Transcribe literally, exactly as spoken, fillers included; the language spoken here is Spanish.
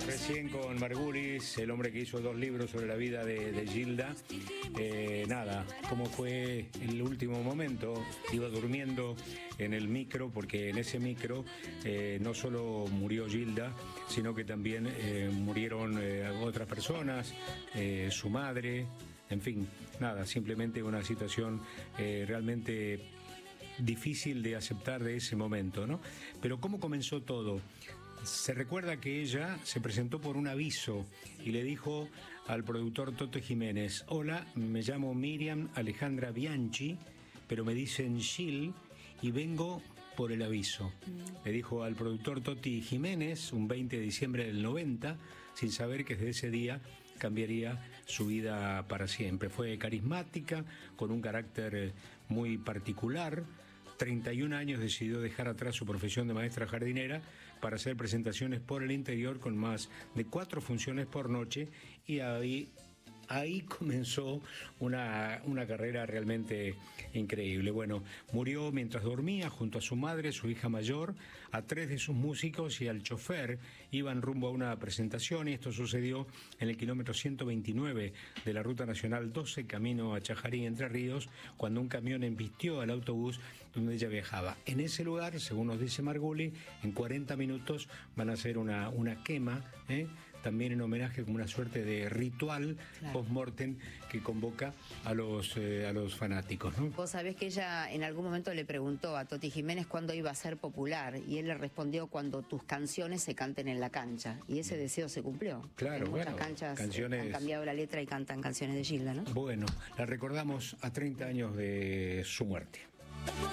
Recién con Margulis, el hombre que hizo dos libros sobre la vida de, de Gilda. Eh, nada, cómo fue el último momento. Iba durmiendo en el micro, porque en ese micro eh, no solo murió Gilda, sino que también eh, murieron eh, otras personas, eh, su madre, en fin, nada, simplemente una situación eh, realmente difícil de aceptar de ese momento, ¿no? Pero ¿cómo comenzó todo? Se recuerda que ella se presentó por un aviso y le dijo al productor Toto Jiménez: hola, me llamo Miriam Alejandra Bianchi, pero me dicen Gil y vengo por el aviso. Mm. Le dijo al productor Toti Jiménez un veinte de diciembre del noventa, sin saber que desde ese día cambiaría su vida para siempre. Fue carismática, con un carácter muy particular. treinta y un años decidió dejar atrás su profesión de maestra jardinera para hacer presentaciones por el interior con más de cuatro funciones por noche, y ahí, ahí comenzó una, una carrera realmente increíble. Bueno, murió mientras dormía junto a su madre, su hija mayor, a tres de sus músicos y al chofer. Iban rumbo a una presentación y esto sucedió en el kilómetro ciento veintinueve de la Ruta Nacional doce, camino a Chajarí, Entre Ríos, cuando un camión embistió al autobús donde ella viajaba. En ese lugar, según nos dice Marguli, en cuarenta minutos van a hacer una, una quema, ¿eh? también en homenaje, como una suerte de ritual, claro, post-mortem que convoca a los, eh, a los fanáticos, ¿no? Vos sabés que ella en algún momento le preguntó a Toti Jiménez cuándo iba a ser popular, y él le respondió: cuando tus canciones se canten en la cancha. Y ese deseo se cumplió. Claro, en bueno, muchas canchas canciones... han cambiado la letra y cantan canciones de Gilda, ¿no? Bueno, la recordamos a treinta años de su muerte.